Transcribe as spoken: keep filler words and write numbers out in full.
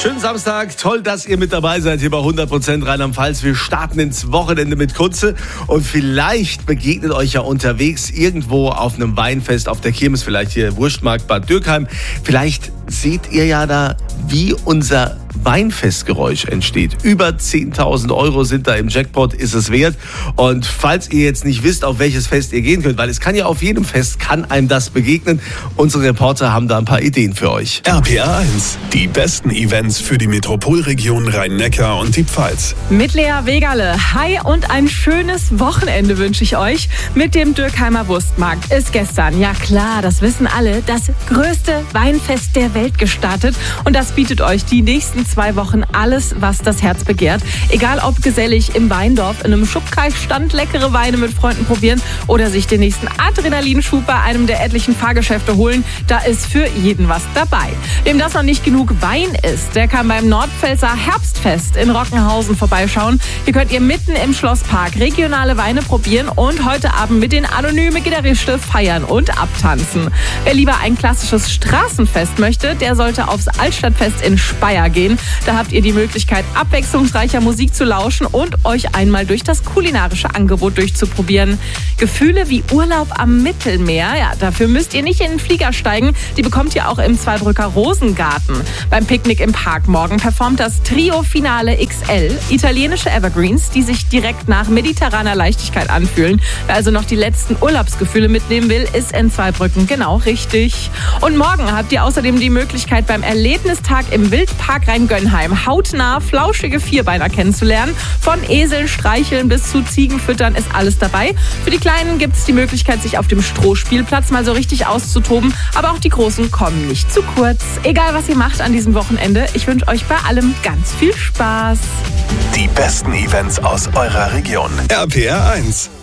Schönen Samstag, toll, dass ihr mit dabei seid hier bei hundert Prozent Rheinland-Pfalz. Wir starten ins Wochenende mit Kunze und vielleicht begegnet euch ja unterwegs irgendwo auf einem Weinfest, auf der Kirmes, vielleicht hier Wurstmarkt Bad Dürkheim. Vielleicht seht ihr ja da, wie unser Weinfestgeräusch entsteht. Über zehntausend Euro sind da im Jackpot, ist es wert. Und falls ihr jetzt nicht wisst, auf welches Fest ihr gehen könnt, weil es kann ja auf jedem Fest, kann einem das begegnen. Unsere Reporter haben da ein paar Ideen für euch. R P R eins, die besten Events für die Metropolregion Rhein-Neckar und die Pfalz. Mit Lea Wegerle. Hi und ein schönes Wochenende wünsche ich euch. Mit dem Dürkheimer Wurstmarkt ist gestern, ja klar, das wissen alle, das größte Weinfest der Welt gestartet. Und das bietet euch die nächsten zwei Wochen alles, was das Herz begehrt. Egal ob gesellig im Weindorf, in einem Schubkalkstand leckere Weine mit Freunden probieren oder sich den nächsten Adrenalinschub bei einem der etlichen Fahrgeschäfte holen, da ist für jeden was dabei. Wem das noch nicht genug Wein ist, der kann beim Nordpfälzer Herbstfest in Rockenhausen vorbeischauen. Hier könnt ihr mitten im Schlosspark regionale Weine probieren und heute Abend mit den anonymen Gitarristen feiern und abtanzen. Wer lieber ein klassisches Straßenfest möchte, der sollte aufs Altstadtfest in Speyer gehen. Da habt ihr die Möglichkeit, abwechslungsreicher Musik zu lauschen und euch einmal durch das kulinarische Angebot durchzuprobieren. Gefühle wie Urlaub am Mittelmeer, ja, dafür müsst ihr nicht in den Flieger steigen. Die bekommt ihr auch im Zweibrücker Rosengarten. Beim Picknick im Park morgen performt das Trio Finale X L, italienische Evergreens, die sich direkt nach mediterraner Leichtigkeit anfühlen. Wer also noch die letzten Urlaubsgefühle mitnehmen will, ist in Zweibrücken genau richtig. Und morgen habt ihr außerdem die Möglichkeit, beim Erlebnistag im Wildpark Rheingönheim hautnah flauschige Vierbeiner kennenzulernen. Von Eseln streicheln bis zu Ziegenfüttern ist alles dabei. Für die Kleinen gibt es die Möglichkeit, sich auf dem Strohspielplatz mal so richtig auszutoben. Aber auch die Großen kommen nicht zu kurz. Egal, was ihr macht an diesem Wochenende, ich wünsche euch bei allem ganz viel Spaß. Die besten Events aus eurer Region. R P R eins.